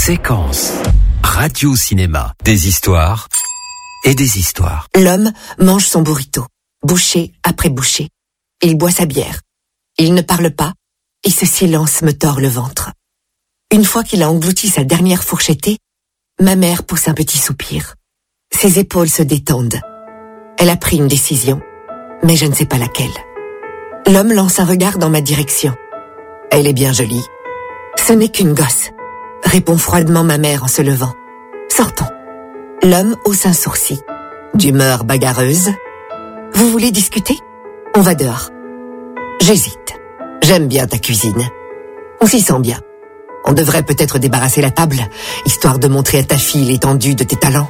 Séquence. Radio-cinéma. Des histoires et des histoires. L'homme mange son burrito, bouchée après bouchée. Il boit sa bière. Il ne parle pas, et ce silence me tord le ventre. Une fois qu'il a englouti sa dernière fourchetée, ma mère pousse un petit soupir. Ses épaules se détendent. Elle a pris une décision, mais je ne sais pas laquelle. L'homme lance un regard dans ma direction. Elle est bien jolie. Ce n'est qu'une gosse, répond froidement ma mère en se levant. Sortons. L'homme hausse un sourcil. D'humeur bagarreuse. Vous voulez discuter? On va dehors. J'hésite. J'aime bien ta cuisine. On s'y sent bien. On devrait peut-être débarrasser la table, histoire de montrer à ta fille l'étendue de tes talents.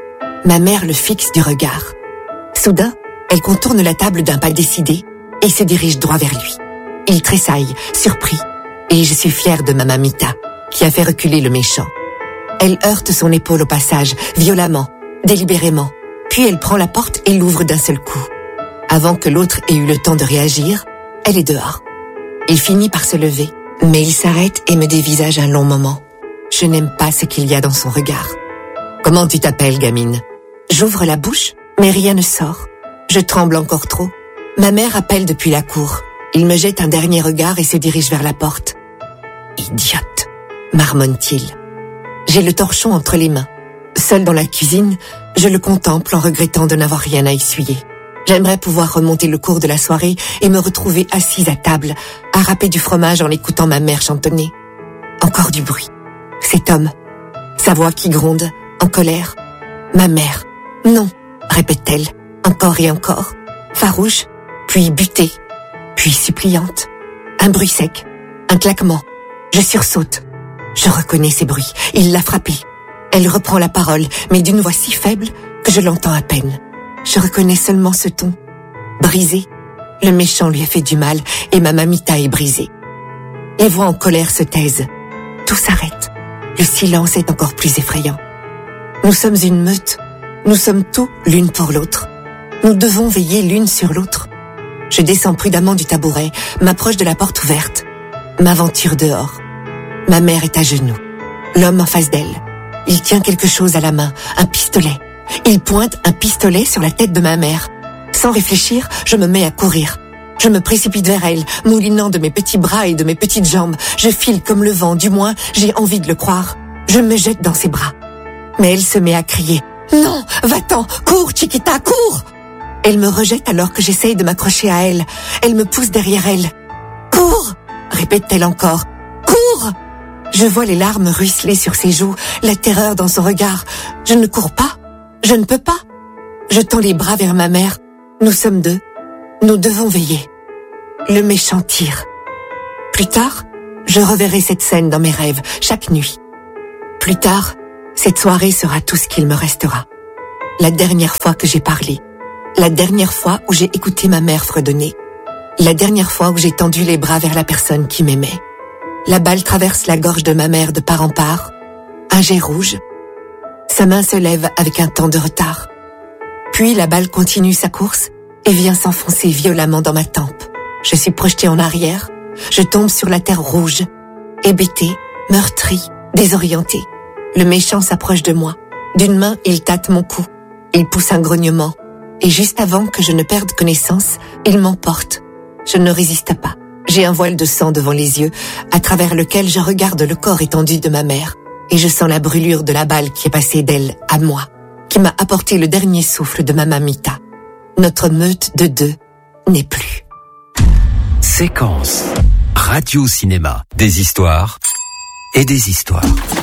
Ma mère le fixe du regard. Soudain, elle contourne la table d'un pas décidé et se dirige droit vers lui. Il tressaille, surpris, et je suis fière de ma mamita, qui a fait reculer le méchant. Elle heurte son épaule au passage, violemment, délibérément, puis elle prend la porte et l'ouvre d'un seul coup. Avant que l'autre ait eu le temps de réagir, elle est dehors. Il finit par se lever, mais il s'arrête et me dévisage un long moment. Je n'aime pas ce qu'il y a dans son regard. Comment tu t'appelles, gamine? J'ouvre la bouche, mais rien ne sort. Je tremble encore trop. Ma mère appelle depuis la cour. Il me jette un dernier regard et se dirige vers la porte. Idiote, marmonne-t-il. J'ai le torchon entre les mains. Seule dans la cuisine, je le contemple en regrettant de n'avoir rien à essuyer. J'aimerais pouvoir remonter le cours de la soirée et me retrouver assise à table, à râper du fromage en écoutant ma mère chantonner. Encore du bruit. Cet homme, sa voix qui gronde, en colère. Ma mère. Non, répète-t-elle, encore et encore. Farouche, puis butée, puis suppliante. Un bruit sec, un claquement. Je sursaute. Je reconnais ces bruits. Il l'a frappée. Elle reprend la parole, mais d'une voix si faible que je l'entends à peine. Je reconnais seulement ce ton. Brisé. Le méchant lui a fait du mal et ma mamita est brisée. Les voix en colère se taisent. Tout s'arrête. Le silence est encore plus effrayant. Nous sommes une meute. Nous sommes tout l'une pour l'autre. Nous devons veiller l'une sur l'autre. Je descends prudemment du tabouret, m'approche de la porte ouverte. M'aventure dehors. Ma mère est à genoux. L'homme en face d'elle. Il tient quelque chose à la main, un pistolet. Il pointe un pistolet sur la tête de ma mère. Sans réfléchir, je me mets à courir. Je me précipite vers elle, moulinant de mes petits bras et de mes petites jambes. Je file comme le vent, du moins, j'ai envie de le croire. Je me jette dans ses bras. Mais elle se met à crier. Non, va-t'en, cours, Chiquita, cours! Elle me rejette alors que j'essaye de m'accrocher à elle. Elle me pousse derrière elle. Cours! Répète-t-elle encore. Cours! Je vois les larmes ruisseler sur ses joues, la terreur dans son regard. Je ne cours pas. Je ne peux pas. Je tends les bras vers ma mère. Nous sommes deux. Nous devons veiller. Le méchant tire. Plus tard, je reverrai cette scène dans mes rêves, chaque nuit. Plus tard, cette soirée sera tout ce qu'il me restera. La dernière fois que j'ai parlé. La dernière fois où j'ai écouté ma mère fredonner. La dernière fois où j'ai tendu les bras vers la personne qui m'aimait. La balle traverse la gorge de ma mère de part en part. Un jet rouge. Sa main se lève avec un temps de retard. Puis la balle continue sa course et vient s'enfoncer violemment dans ma tempe. Je suis projetée en arrière. Je tombe sur la terre rouge. Hébétée, meurtrie, désorientée. Le méchant s'approche de moi. D'une main, il tâte mon cou. Il pousse un grognement. Et juste avant que je ne perde connaissance, il m'emporte. Je ne résiste pas. J'ai un voile de sang devant les yeux, à travers lequel je regarde le corps étendu de ma mère. Et je sens la brûlure de la balle qui est passée d'elle à moi, qui m'a apporté le dernier souffle de ma mamita. Notre meute de deux n'est plus. Séquence. Radio-cinéma. Des histoires et des histoires.